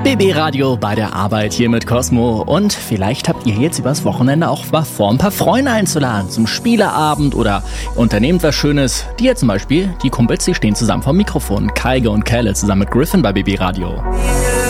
BB Radio bei der Arbeit hier mit Cosmo. Und vielleicht habt ihr jetzt übers Wochenende auch vor, ein paar Freunde einzuladen zum Spieleabend oder unternehmt was Schönes. Die hier zum Beispiel, die Kumpels, die stehen zusammen vor dem Mikrofon. Kaige und Kalle zusammen mit Griffin bei BB Radio.